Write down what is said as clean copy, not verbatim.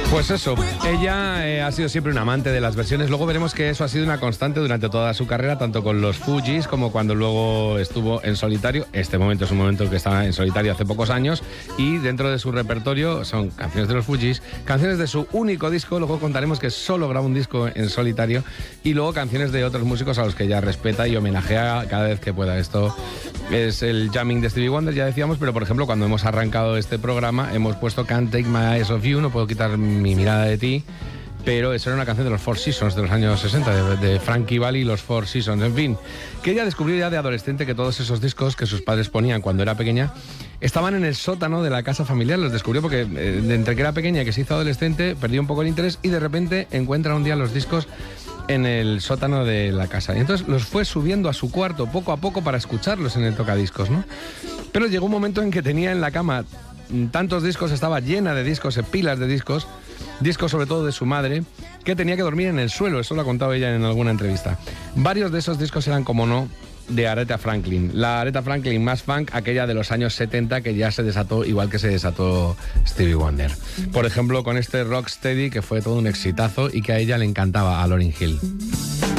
Pues eso, ella ha sido siempre una amante de las versiones. Luego veremos que eso ha sido una constante durante toda su carrera, tanto con los Fugees como cuando luego estuvo en solitario. Este momento es un momento que estaba en solitario hace pocos años, y dentro de su repertorio son canciones de los Fugees, canciones de su único disco, luego contaremos que solo graba un disco en solitario, y luego canciones de otros músicos a los que ella respeta y homenajea cada vez que pueda. Esto es el jamming de Stevie Wonder, ya decíamos, pero por ejemplo cuando hemos arrancado este programa hemos puesto Can't Take My Eyes Off You, no puedo quitar mi mirada de ti, pero eso era una canción de los Four Seasons de los años 60, de Frankie Valli y los Four Seasons. En fin, que ella descubrió ya de adolescente que todos esos discos que sus padres ponían cuando era pequeña estaban en el sótano de la casa familiar. Los descubrió porque entre que era pequeña y que se hizo adolescente perdió un poco el interés, y de repente encuentra un día los discos en el sótano de la casa, y entonces los fue subiendo a su cuarto poco a poco para escucharlos en el tocadiscos, ¿no? Pero llegó un momento en que tenía en la cama tantos discos, estaba llena de discos, pilas de discos sobre todo de su madre, que tenía que dormir en el suelo. Eso lo ha contado ella en alguna entrevista. Varios de esos discos eran, como no, de Aretha Franklin. La Aretha Franklin más funk, aquella de los años 70, que ya se desató igual que se desató Stevie Wonder. Por ejemplo, con este Rocksteady, que fue todo un exitazo y que a ella le encantaba, a Lauryn Hill.